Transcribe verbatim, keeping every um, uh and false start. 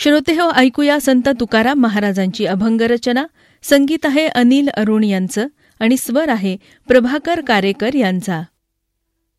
श्रोतेहो, ऐकूया संत तुकाराम महाराजांची अभंगरचना. संगीत आहे अनिल अरुण यांचं आणि स्वर आहे प्रभाकर कारेकर यांचा.